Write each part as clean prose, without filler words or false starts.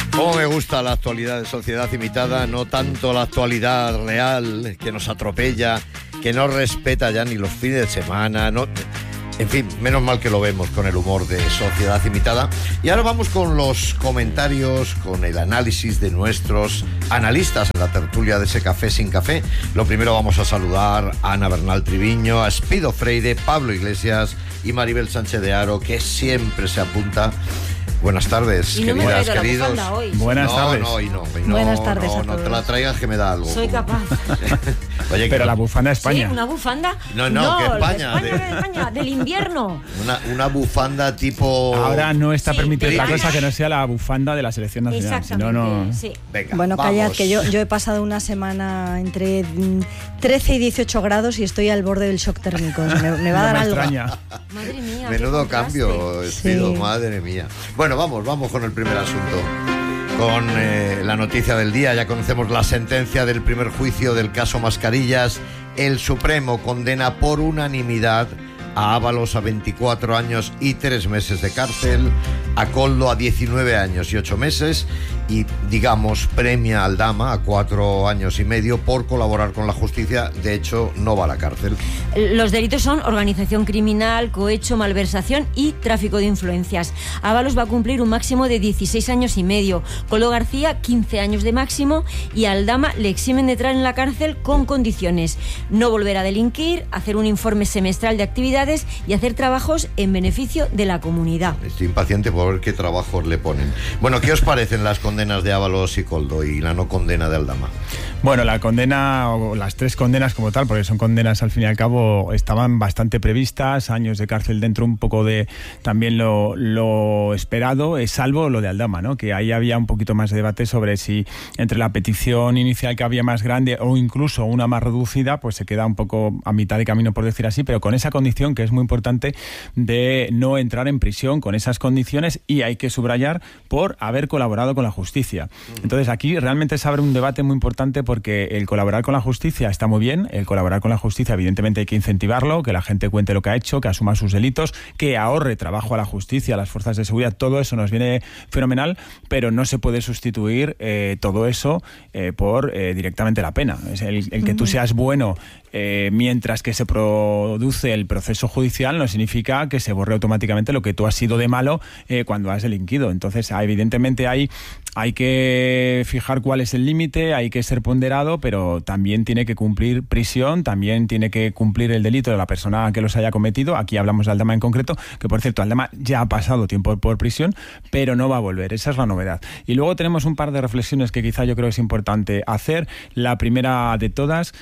Cómo me gusta la actualidad de Sociedad Imitada, no tanto la actualidad real que nos atropella, que no respeta ya ni los fines de semana, no... En fin, menos mal que lo vemos con el humor de Sociedad Imitada. Y ahora vamos con los comentarios, con el análisis de nuestros analistas en la tertulia de ese Café sin Café. Lo primero vamos a saludar a Ana Bernal Triviño, a Espido Freire, Pablo Iglesias y Maribel Sánchez de Haro, que siempre se apunta. Buenas tardes, y no queridas, me queridos. Hoy. Buenas tardes. Hoy no, Buenas tardes a no todos. te la traigas que me da algo. Soy capaz. Oye, pero la bufanda de España. ¿Sí? ¿Una bufanda? No, que España. De España, del invierno. Una bufanda tipo... Ahora no está Sí, permitida otra British. cosa que no sea la bufanda de la selección nacional. Si no, no... Sí. Venga, Bueno, vamos. callad, que yo he pasado una semana entre 13 y 18 grados y estoy al borde del shock térmico. Me va a No dar me algo. extraña. Madre mía. qué Menudo contraste. cambio, Espido, Sí. madre mía. Bueno, vamos con el primer asunto. Con la noticia del día, ya conocemos la sentencia del primer juicio del caso Mascarillas. El Supremo condena por unanimidad a Ábalos a 24 años y 3 meses de cárcel, a Koldo a 19 años y 8 meses y, digamos, premia a Aldama a 4 años y medio por colaborar con la justicia. De hecho, no va a la cárcel. Los delitos son organización criminal, cohecho, malversación y tráfico de influencias. Ábalos va a cumplir un máximo de 16 años y medio. Koldo García, 15 años de máximo. Y a Aldama le eximen de entrar en la cárcel con condiciones: no volver a delinquir, hacer un informe semestral de actividades y hacer trabajos en beneficio de la comunidad. Estoy impaciente por ver qué trabajos le ponen. Bueno, ¿qué os parecen las condenas de Ábalos y Koldo y la no condena de Aldama? Bueno, la condena, o las 3 condenas como tal, porque son condenas al fin y al cabo, estaban bastante previstas, años de cárcel dentro, un poco de también lo esperado, salvo lo de Aldama, ¿no? Que ahí había un poquito más de debate sobre si entre la petición inicial que había más grande o incluso una más reducida, pues se queda un poco a mitad de camino, por decir así, pero con esa condición que es muy importante de no entrar en prisión, con esas condiciones, y hay que subrayar por haber colaborado con la justicia. Entonces aquí realmente se abre un debate muy importante, porque el colaborar con la justicia está muy bien, el colaborar con la justicia evidentemente hay que incentivarlo, que la gente cuente lo que ha hecho, que asuma sus delitos, que ahorre trabajo a la justicia, a las fuerzas de seguridad, todo eso nos viene fenomenal, pero no se puede sustituir todo eso por directamente la pena. Es el que tú seas bueno mientras que se produce el proceso judicial no significa que se borre automáticamente lo que tú has sido de malo cuando has delinquido. Entonces, evidentemente hay que fijar cuál es el límite, hay que ser ponderado, pero también tiene que cumplir prisión, también tiene que cumplir el delito de la persona que los haya cometido. Aquí hablamos de Aldama en concreto, que por cierto, Aldama ya ha pasado tiempo por prisión, pero no va a volver. Esa es la novedad. Y luego tenemos un par de reflexiones que quizá yo creo que es importante hacer. La primera de todas,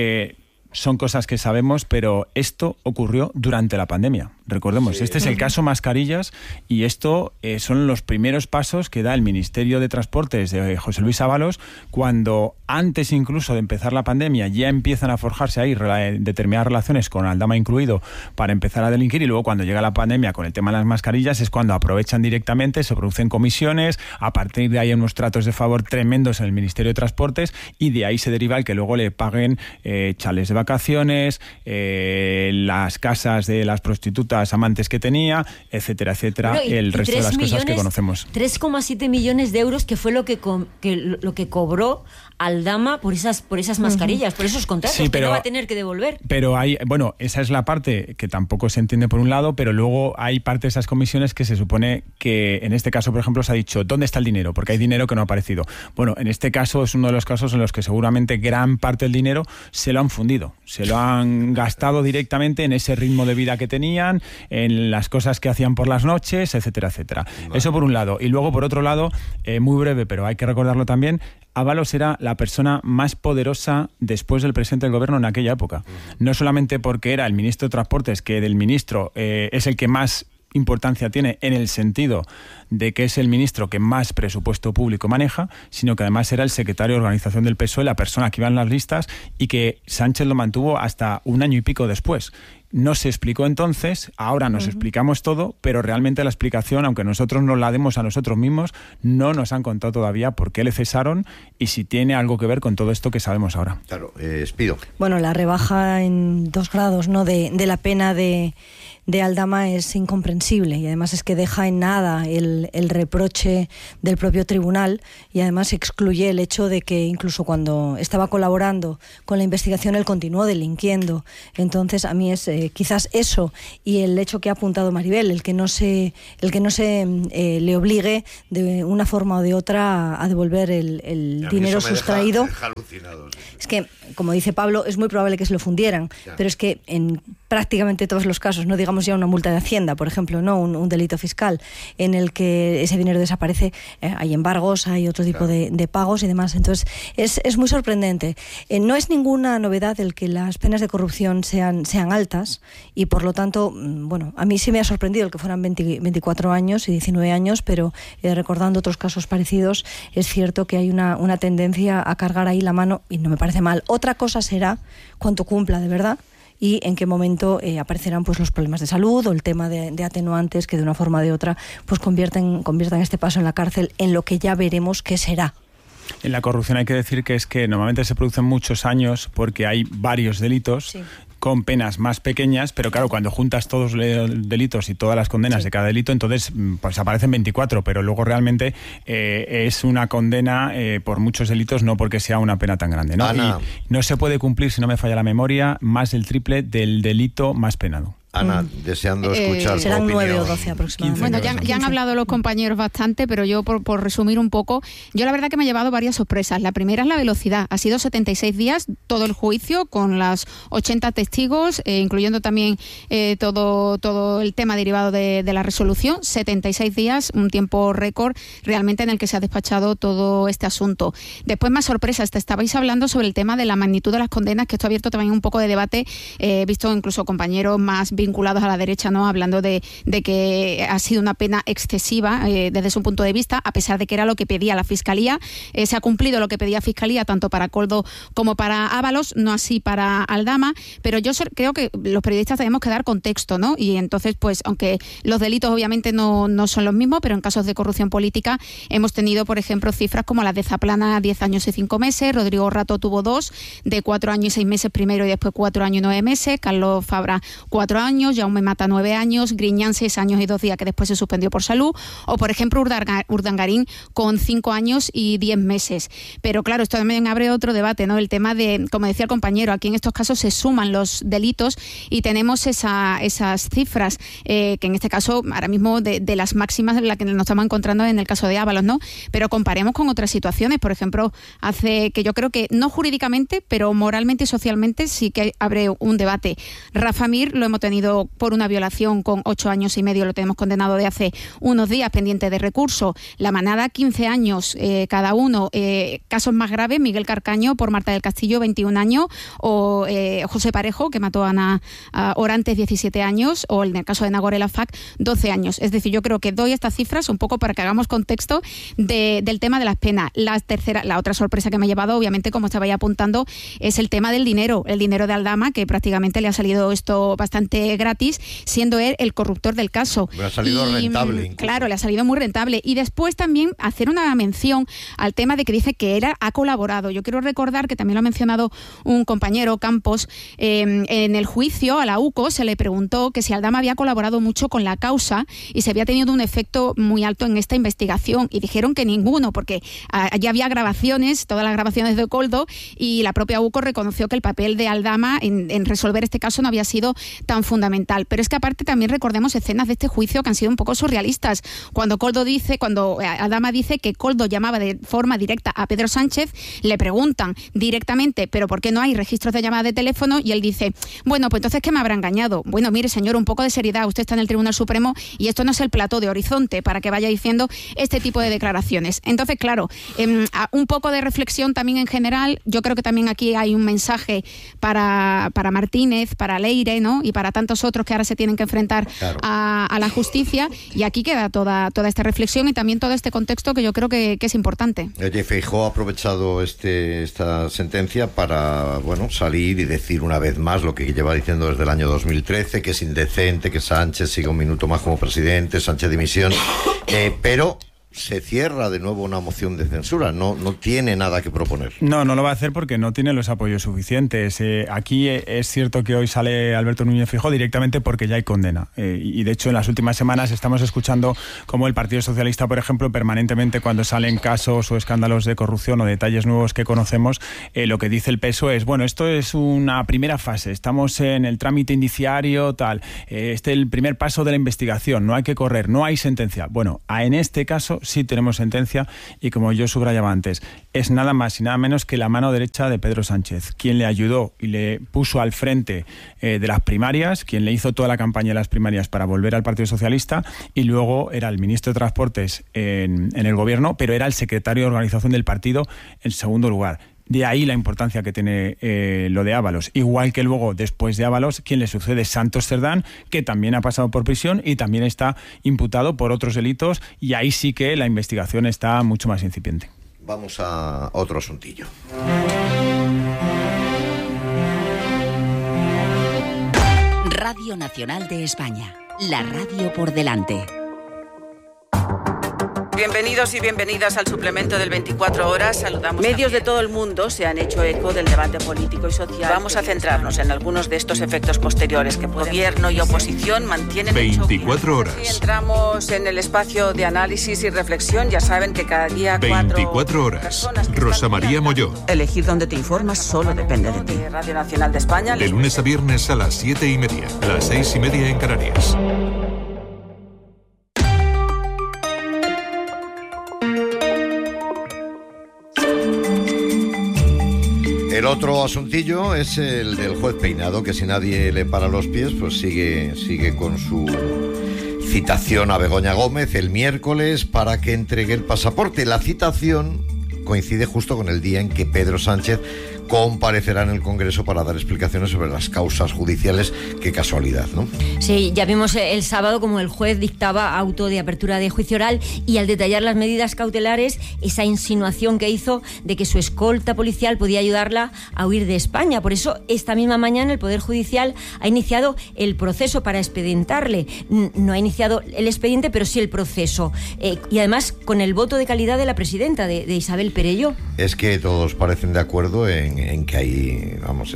son cosas que sabemos, pero esto ocurrió durante la pandemia. Recordemos, este es el caso Mascarillas, y esto son los primeros pasos que da el Ministerio de Transportes de José Luis Ábalos, cuando antes incluso de empezar la pandemia ya empiezan a forjarse ahí determinadas relaciones, con Aldama incluido, para empezar a delinquir, y luego cuando llega la pandemia con el tema de las mascarillas es cuando aprovechan directamente, se producen comisiones, a partir de ahí hay unos tratos de favor tremendos en el Ministerio de Transportes, y de ahí se deriva el que luego le paguen chales de vacaciones, las casas de las prostitutas amantes que tenía, etcétera, etcétera, Bueno, el resto de las cosas que conocemos. 3,7 millones de euros, que fue lo que cobró Aldama por esas mascarillas, por esos contratos, Sí, pero que no va a tener que devolver. Pero esa es la parte que tampoco se entiende por un lado, pero luego hay parte de esas comisiones que se supone que, en este caso, por ejemplo, se ha dicho, ¿dónde está el dinero? Porque hay dinero que no ha aparecido. Bueno, en este caso es uno de los casos en los que seguramente gran parte del dinero se lo han fundido, se lo han gastado directamente en ese ritmo de vida que tenían, en las cosas que hacían por las noches, etcétera, etcétera. Vale. Eso por un lado. Y luego, por otro lado, muy breve, pero hay que recordarlo también, Ábalos era la persona más poderosa después del presidente del gobierno en aquella época. No solamente porque era el ministro de Transportes, que del ministro es el que más importancia tiene en el sentido de que es el ministro que más presupuesto público maneja, sino que además era el secretario de organización del PSOE, la persona que iba en las listas, y que Sánchez lo mantuvo hasta un año y pico después. No se explicó entonces, ahora nos explicamos todo, pero realmente la explicación, aunque nosotros nos la demos a nosotros mismos, no nos han contado todavía por qué le cesaron y si tiene algo que ver con todo esto que sabemos ahora. Claro, Espido. Bueno, la rebaja en 2 grados, ¿no?, de la pena de Aldama es incomprensible, y además es que deja en nada el el reproche del propio tribunal, y además excluye el hecho de que incluso cuando estaba colaborando con la investigación él continuó delinquiendo. Entonces a mí es quizás eso y el hecho que ha apuntado Maribel, el que no se le obligue de una forma o de otra a devolver el dinero sustraído. Es que, como dice Pablo, es muy probable que se lo fundieran, pero es que en prácticamente todos los casos, no digamos ya una multa de Hacienda, por ejemplo, no un delito fiscal en el que ese dinero desaparece, hay embargos, hay otro tipo de pagos y demás. Entonces es muy sorprendente. No es ninguna novedad el que las penas de corrupción sean altas, y por lo tanto, bueno, a mí sí me ha sorprendido el que fueran 24 años y 19 años, pero recordando otros casos parecidos, es cierto que hay una tendencia a cargar ahí la mano, y no me parece mal. Otra cosa será cuánto cumpla de verdad y en qué momento aparecerán pues los problemas de salud o el tema de atenuantes que de una forma o de otra pues conviertan este paso en la cárcel en lo que ya veremos qué será. En la corrupción hay que decir que es que normalmente se producen muchos años porque hay varios delitos. Sí. Con penas más pequeñas, pero claro, cuando juntas todos los delitos y todas las condenas de cada delito, entonces pues aparecen 24, pero luego realmente es una condena por muchos delitos, no porque sea una pena tan grande, ¿no? Ana. Y no se puede cumplir, si no me falla la memoria, más del triple del delito más penado. Ana, deseando escuchar serán tu opinión. 9 o 12 aproximadamente. Bueno, ya han hablado los compañeros bastante, pero yo por resumir un poco, yo la verdad que me he llevado varias sorpresas. La primera es la velocidad. Ha sido 76 días todo el juicio con las 80 testigos, incluyendo también todo el tema derivado de la resolución. 76 días, un tiempo récord realmente en el que se ha despachado todo este asunto. Después, más sorpresas. Te estabais hablando sobre el tema de la magnitud de las condenas, que esto ha abierto también un poco de debate. He visto incluso compañeros más vinculados a la derecha, ¿no?, hablando de que ha sido una pena excesiva desde su punto de vista, a pesar de que era lo que pedía la Fiscalía. Se ha cumplido lo que pedía Fiscalía tanto para Koldo como para Ábalos, no así para Aldama, pero yo creo que los periodistas tenemos que dar contexto, ¿no? Y entonces, pues, aunque los delitos obviamente no son los mismos, pero en casos de corrupción política hemos tenido, por ejemplo, cifras como las de Zaplana, 10 años y 5 meses, Rodrigo Rato tuvo 2, de 4 años y 6 meses primero y después 4 años y 9 meses, Carlos Fabra 4 años, Jaume Mata 9 años, Griñán 6 años y 2 días que después se suspendió por salud, o por ejemplo Urdangarín con 5 años y 10 meses. Pero claro, esto también abre otro debate, ¿no? El tema de, como decía el compañero, aquí en estos casos se suman los delitos y tenemos esas cifras que en este caso ahora mismo de las máximas en las que nos estamos encontrando en el caso de Ábalos, ¿no? Pero comparemos con otras situaciones, por ejemplo, hace que yo creo que no jurídicamente, pero moralmente y socialmente sí que abre un debate. Rafa Mir lo hemos tenido por una violación con 8 años y medio, lo tenemos condenado de hace unos días, pendiente de recurso. La Manada, 15 años cada uno. Casos más graves, Miguel Carcaño por Marta del Castillo, 21 años, o José Parejo, que mató a Ana Orantes, 17 años, o en el caso de Nagore Lafac, 12 años. Es decir, yo creo que doy estas cifras un poco para que hagamos contexto del tema de las penas. La otra sorpresa que me ha llevado, obviamente, como estaba ya apuntando, es el tema del dinero. El dinero de Aldama, que prácticamente le ha salido esto bastante gratis, siendo él el corruptor del caso. Le ha salido rentable. Incluso. Claro, le ha salido muy rentable. Y después también hacer una mención al tema de que dice que ha colaborado. Yo quiero recordar que también lo ha mencionado un compañero, Campos, en el juicio a la UCO se le preguntó que si Aldama había colaborado mucho con la causa y se había tenido un efecto muy alto en esta investigación, y dijeron que ninguno, porque allí había grabaciones, todas las grabaciones de Koldo, y la propia UCO reconoció que el papel de Aldama en resolver este caso no había sido tan fundamental. Pero es que aparte también recordemos escenas de este juicio que han sido un poco surrealistas. Cuando Aldama dice que Koldo llamaba de forma directa a Pedro Sánchez, le preguntan directamente, ¿pero por qué no hay registros de llamada de teléfono? Y él dice, bueno, pues entonces, ¿qué me habrá engañado? Bueno, mire, señor, un poco de seriedad. Usted está en el Tribunal Supremo y esto no es el plató de Horizonte para que vaya diciendo este tipo de declaraciones. Entonces, claro, un poco de reflexión también en general. Yo creo que también aquí hay un mensaje para Martínez, para Leire, ¿no?, y para tantos otros que ahora se tienen que enfrentar a la justicia, y aquí queda toda esta reflexión y también todo este contexto que yo creo que es importante. Feijóo ha aprovechado esta sentencia para salir y decir una vez más lo que lleva diciendo desde el año 2013, que es indecente que Sánchez siga un minuto más como presidente, Sánchez dimisión, pero se cierra de nuevo una moción de censura, no tiene nada que proponer. No lo va a hacer porque no tiene los apoyos suficientes. Aquí es cierto que hoy sale Alberto Núñez Feijóo directamente porque ya hay condena. Y de hecho en las últimas semanas estamos escuchando cómo el Partido Socialista, por ejemplo, permanentemente cuando salen casos o escándalos de corrupción o detalles nuevos que conocemos, lo que dice el PSOE es, bueno, esto es una primera fase, estamos en el trámite indiciario, tal, este es el primer paso de la investigación, no hay que correr, no hay sentencia. Bueno, en este caso sí tenemos sentencia y como yo subrayaba antes, es nada más y nada menos que la mano derecha de Pedro Sánchez, quien le ayudó y le puso al frente de las primarias, quien le hizo toda la campaña de las primarias para volver al Partido Socialista, y luego era el ministro de Transportes en el gobierno, pero era el secretario de organización del partido en segundo lugar. De ahí la importancia que tiene lo de Ábalos. Igual que luego, después de Ábalos, quien le sucede es Santos Cerdán, que también ha pasado por prisión y también está imputado por otros delitos, y ahí sí que la investigación está mucho más incipiente. Vamos a otro asuntillo. Radio Nacional de España, la radio por delante. Bienvenidos y bienvenidas al suplemento del 24 horas. Saludamos. Medios de todo el mundo se han hecho eco del debate político y social. Vamos a centrarnos en algunos de estos efectos posteriores que gobierno y oposición mantienen. 24 horas. Y entramos en el espacio de análisis y reflexión. Ya saben que cada día 24 horas. Rosa María Molló. Elegir dónde te informas solo depende de ti. Radio Nacional de España. De lunes a viernes a las 7:30, a las 6:30 en Canarias. El otro asuntillo es el del juez Peinado, que si nadie le para los pies, pues sigue con su citación a Begoña Gómez el miércoles para que entregue el pasaporte. La citación coincide justo con el día en que Pedro Sánchez comparecerá en el Congreso para dar explicaciones sobre las causas judiciales. Qué casualidad, ¿no? Sí, ya vimos el sábado como el juez dictaba auto de apertura de juicio oral, y al detallar las medidas cautelares, esa insinuación que hizo de que su escolta policial podía ayudarla a huir de España. Por eso, esta misma mañana el Poder Judicial ha iniciado el proceso para expedientarle. No ha iniciado el expediente, pero sí el proceso. Y además con el voto de calidad de la presidenta, de Isabel Perelló. Es que todos parecen de acuerdo en que ahí, vamos,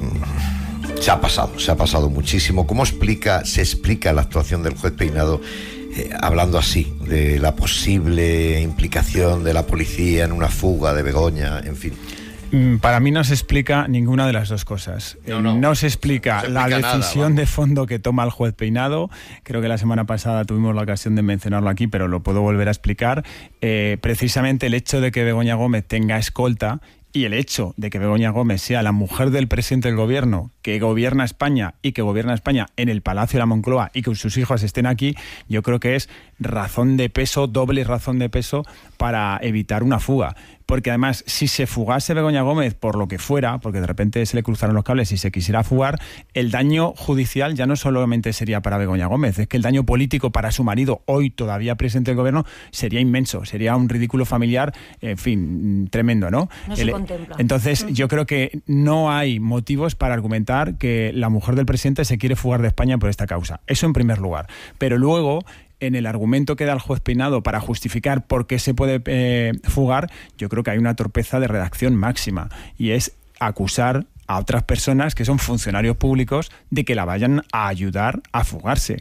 se ha pasado muchísimo. ¿Cómo se explica la actuación del juez Peinado hablando así de la posible implicación de la policía en una fuga de Begoña, en fin? Para mí no se explica ninguna de las dos cosas. No se explica la decisión de fondo que toma el juez Peinado. Creo que la semana pasada tuvimos la ocasión de mencionarlo aquí, pero lo puedo volver a explicar. Precisamente el hecho de que Begoña Gómez tenga escolta y el hecho de que Begoña Gómez sea la mujer del presidente del gobierno, que gobierna España y que gobierna España en el Palacio de la Moncloa y que sus hijos estén aquí, yo creo que es razón de peso, doble razón de peso para evitar una fuga. Porque además, si se fugase Begoña Gómez por lo que fuera, porque de repente se le cruzaron los cables y se quisiera fugar, el daño judicial ya no solamente sería para Begoña Gómez, es que el daño político para su marido, hoy todavía presidente del gobierno, sería inmenso, sería un ridículo familiar, en fin, tremendo, ¿no? No se contempla. Entonces, yo creo que no hay motivos para argumentar que la mujer del presidente se quiere fugar de España por esta causa. Eso en primer lugar. Pero luego, en el argumento que da el juez Peinado para justificar por qué se puede fugar, yo creo que hay una torpeza de redacción máxima, y es acusar a otras personas que son funcionarios públicos de que la vayan a ayudar a fugarse.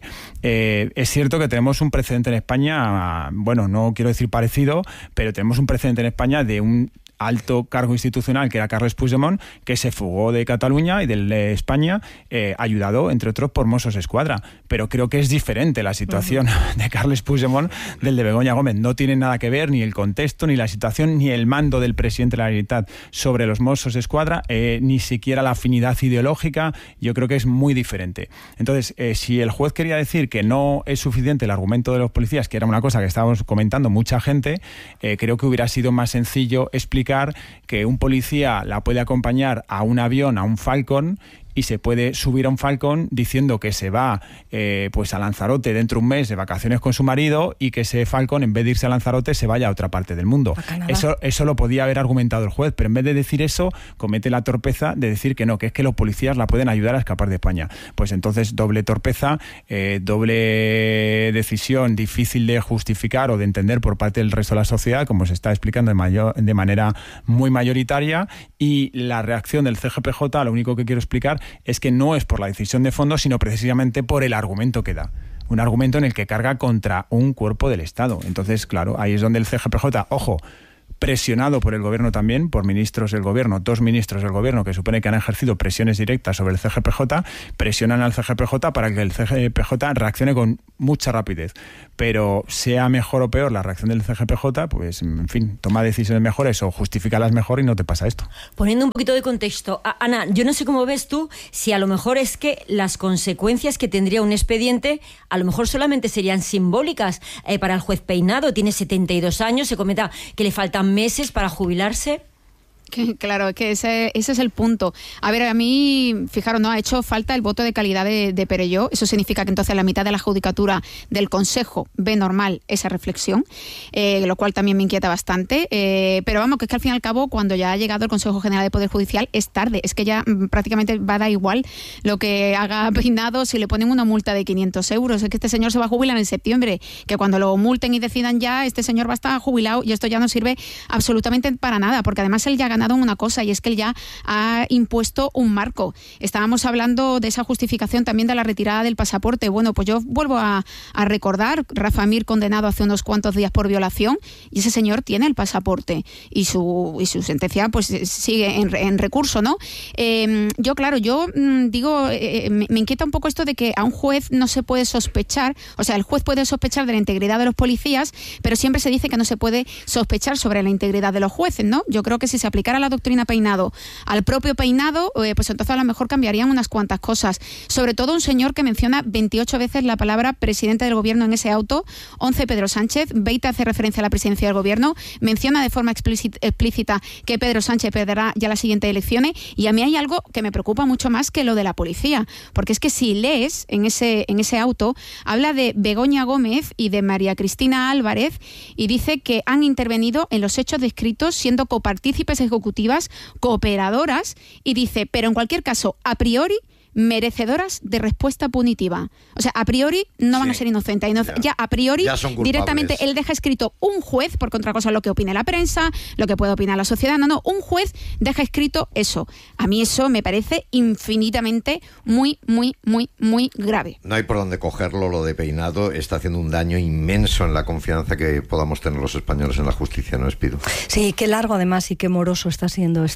Es cierto que tenemos un precedente en España, bueno, no quiero decir parecido, pero tenemos un precedente en España de un alto cargo institucional, que era Carles Puigdemont, que se fugó de Cataluña y de España, ayudado, entre otros, por Mossos Escuadra. Pero creo que es diferente la situación de Carles Puigdemont del de Begoña Gómez. No tiene nada que ver ni el contexto, ni la situación, ni el mando del presidente de la Generalitat sobre los Mossos Escuadra, ni siquiera la afinidad ideológica. Yo creo que es muy diferente. Entonces, si el juez quería decir que no es suficiente el argumento de los policías, que era una cosa que estábamos comentando mucha gente, creo que hubiera sido más sencillo explicar que un policía la puede acompañar a un avión, a un Falcon, y se puede subir a un Falcon diciendo que se va pues a Lanzarote dentro de un mes de vacaciones con su marido y que ese Falcon, en vez de irse a Lanzarote, se vaya a otra parte del mundo. Eso lo podía haber argumentado el juez, pero en vez de decir eso, comete la torpeza de decir que no, que es que los policías la pueden ayudar a escapar de España. Pues entonces doble torpeza, doble decisión difícil de justificar o de entender por parte del resto de la sociedad, como se está explicando de manera muy mayoritaria, y la reacción del CGPJ, lo único que quiero explicar es que no es por la decisión de fondo, sino precisamente por el argumento que da. Un argumento en el que carga contra un cuerpo del Estado. Entonces, claro, ahí es donde el CGPJ, ojo, presionado por el gobierno también, por ministros del gobierno, 2 ministros del gobierno que supone que han ejercido presiones directas sobre el CGPJ, presionan al CGPJ para que el CGPJ reaccione con mucha rapidez. Pero sea mejor o peor la reacción del CGPJ, pues en fin, toma decisiones mejores o justifícalas mejor y no te pasa esto. Poniendo un poquito de contexto, Ana, yo no sé cómo ves tú si a lo mejor es que las consecuencias que tendría un expediente a lo mejor solamente serían simbólicas para el juez Peinado. Tiene 72 años, se comenta que le faltan meses para jubilarse. Claro, es que ese es el punto. A ver, a mí, fijaros, no ha hecho falta el voto de calidad de Perelló. Eso significa que entonces la mitad de la judicatura del Consejo ve normal esa reflexión, lo cual también me inquieta bastante. Pero vamos, que es que al fin y al cabo, cuando ya ha llegado el Consejo General de Poder Judicial, es tarde. Es que ya prácticamente va a dar igual lo que haga Peinado si le ponen una multa de 500 euros. Es que este señor se va a jubilar en septiembre, que cuando lo multen y decidan ya, este señor va a estar jubilado y esto ya no sirve absolutamente para nada, porque además él ya ha ganado en una cosa, y es que él ya ha impuesto un marco. Estábamos hablando de esa justificación también de la retirada del pasaporte. Bueno, pues yo vuelvo a recordar, Rafa Mir condenado hace unos cuantos días por violación, y ese señor tiene el pasaporte y su sentencia pues sigue en recurso, ¿no? Yo digo, me inquieta un poco esto de que a un juez no se puede sospechar, o sea, el juez puede sospechar de la integridad de los policías, pero siempre se dice que no se puede sospechar sobre la integridad de los jueces, ¿no? Yo creo que si se aplicara la doctrina Peinado al propio Peinado, pues entonces a lo mejor cambiarían unas cuantas cosas. Sobre todo un señor que menciona 28 veces la palabra presidente del gobierno en ese auto, 11 Pedro Sánchez, 20 hace referencia a la presidencia del gobierno, menciona de forma explícita que Pedro Sánchez perderá ya las siguientes elecciones, y a mí hay algo que me preocupa mucho más que lo de la policía, porque es que si lees en ese auto, habla de Begoña Gómez y de María Cristina Álvarez, y dice que han intervenido en los hechos descritos siendo copartícipes ejecutivas, cooperadoras, y dice, pero en cualquier caso, a priori, merecedoras de respuesta punitiva. O sea, a priori no van a ser inocentes. Ya a priori, directamente, él deja escrito un juez, porque otra cosa es lo que opine la prensa, lo que puede opinar la sociedad. No, un juez deja escrito eso. A mí eso me parece infinitamente muy, muy, muy, muy grave. No hay por dónde cogerlo, lo de Peinado está haciendo un daño inmenso en la confianza que podamos tener los españoles en la justicia, ¿no, Espido? Sí, qué largo además y qué moroso está siendo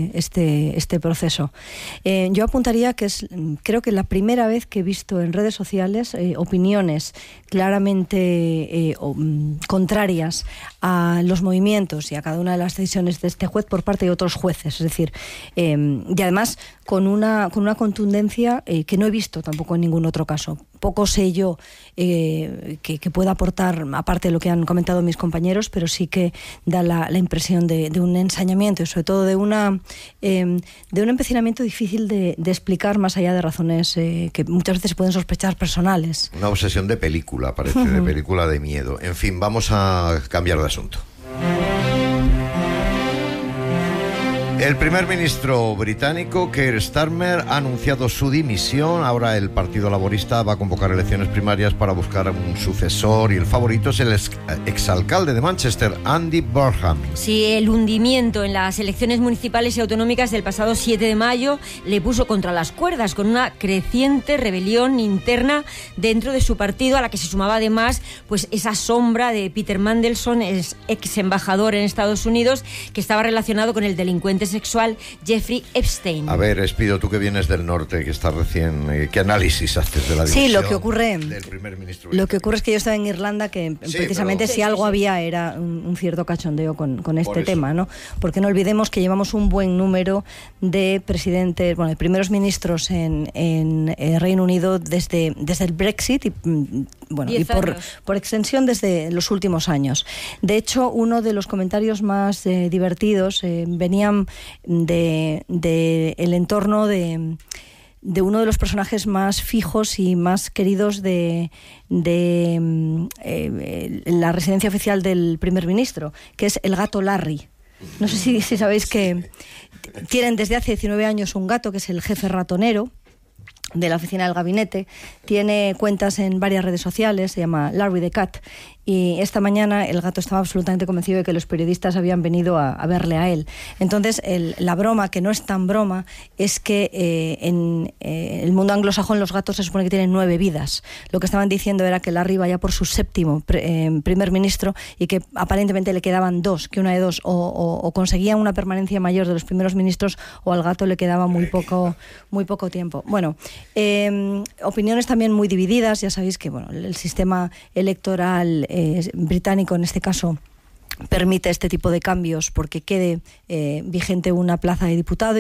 este proceso. Yo apuntaría que creo que la primera vez que he visto en redes sociales opiniones claramente contrarias a los movimientos y a cada una de las decisiones de este juez por parte de otros jueces. Es decir, y además con una contundencia que no he visto tampoco en ningún otro caso. Poco sé yo que pueda aportar, aparte de lo que han comentado mis compañeros, pero sí que da la impresión de un ensañamiento y sobre todo de un empecinamiento difícil de explicar más allá de razones que muchas veces se pueden sospechar personales. Una obsesión de película, parece, de película de miedo. En fin, vamos a cambiar de asunto. El primer ministro británico, Keir Starmer, ha anunciado su dimisión. Ahora el Partido Laborista va a convocar elecciones primarias para buscar un sucesor y el favorito es el exalcalde de Manchester, Andy Burnham. Sí, el hundimiento en las elecciones municipales y autonómicas del pasado 7 de mayo le puso contra las cuerdas con una creciente rebelión interna dentro de su partido, a la que se sumaba además pues esa sombra de Peter Mandelson, ex embajador en Estados Unidos, que estaba relacionado con el delincuente sexual Jeffrey Epstein. A ver, Espido, tú que vienes del norte, que estás recién, ¿qué análisis haces de la dimisión? Sí, lo que ocurre del primer ministro? Lo que ocurre es que yo estaba en Irlanda, que precisamente si algo había era un cierto cachondeo con este tema, ¿no? Porque no olvidemos que llevamos un buen número de presidentes, de primeros ministros en Reino Unido desde el Brexit y por extensión desde los últimos años. De hecho, uno de los comentarios más divertidos venían de el entorno de uno de los personajes más fijos y más queridos de la residencia oficial del primer ministro, que es el gato Larry. No sé si sabéis que tienen desde hace 19 años un gato que es el jefe ratonero de la oficina del gabinete. Tiene cuentas en varias redes sociales, se llama Larry the Cat, y esta mañana el gato estaba absolutamente convencido de que los periodistas habían venido a verle a él. Entonces la broma, que no es tan broma, es que en el mundo anglosajón los gatos se supone que tienen 9 vidas. Lo que estaban diciendo era que Larry vaya por su 7º primer ministro y que aparentemente le quedaban 2, que una de dos, o conseguían una permanencia mayor de los primeros ministros, o al gato le quedaba muy poco tiempo. Bueno, opiniones también muy divididas. Ya sabéis que el sistema electoral británico en este caso permite este tipo de cambios porque quede vigente una plaza de diputado